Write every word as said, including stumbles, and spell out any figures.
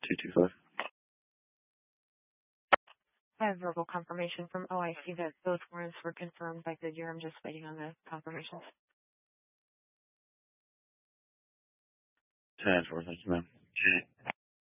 two two five. I have verbal confirmation from O I C that both warrants were confirmed by Goodyear. I'm just waiting on the confirmations. ten four, thank you, ma'am.